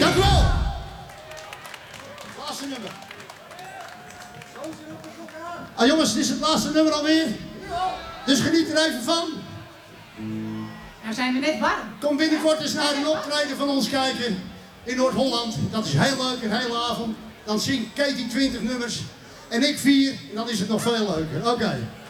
Dank u wel. Laatste nummer. Ah jongens, dit is het laatste nummer alweer. Dus geniet er even van. Nou zijn we net warm. Kom binnenkort eens naar een optreden van ons kijken in Noord-Holland. Dat is heel leuk, een hele avond. Dan zingt Katie 20 nummers en ik 4 en dan is het nog veel leuker. Oké.